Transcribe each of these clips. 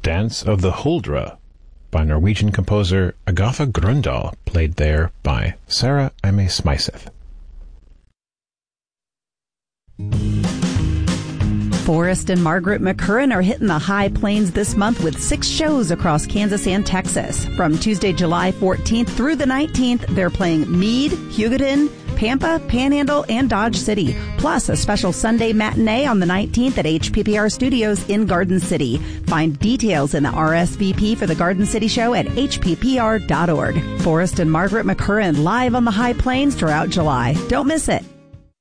Dance of the Huldra by Norwegian composer Agatha Grøndahl, played there by Sarah M. Smythe. Forrest and Margaret McCurran are hitting the high plains this month with 6 shows across Kansas and Texas. From Tuesday, July 14th through the 19th, they're playing Meade, Hugoton, Pampa, Panhandle, and Dodge City, plus a special Sunday matinee on the 19th at HPPR Studios in Garden City. Find details in the RSVP for the Garden City show at hppr.org. Forrest and Margaret McCurran live on the high plains throughout July. Don't miss it.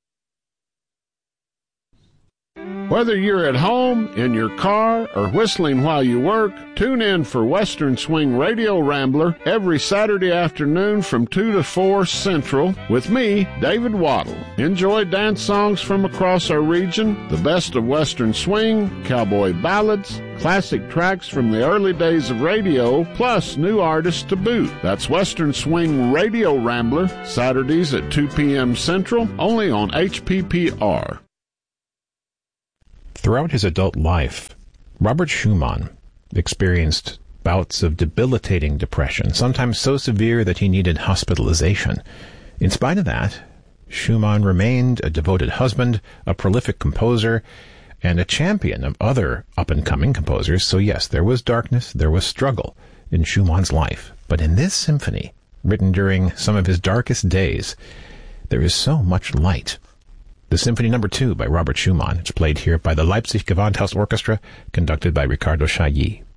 Whether you're at home, in your car, or whistling while you work, tune in for Western Swing Radio Rambler every Saturday afternoon from 2 to 4 Central with me, David Waddle. Enjoy dance songs from across our region, the best of Western Swing, cowboy ballads, classic tracks from the early days of radio, plus new artists to boot. That's Western Swing Radio Rambler, Saturdays at 2 p.m. Central, only on HPPR. Throughout his adult life, Robert Schumann experienced bouts of debilitating depression, sometimes so severe that he needed hospitalization. In spite of that, Schumann remained a devoted husband, a prolific composer, and a champion of other up-and-coming composers. So yes, there was darkness, there was struggle in Schumann's life. But in this symphony, written during some of his darkest days, there is so much light. The Symphony No. 2 by Robert Schumann. It's played here by the Leipzig Gewandhaus Orchestra, conducted by Ricardo Chailly.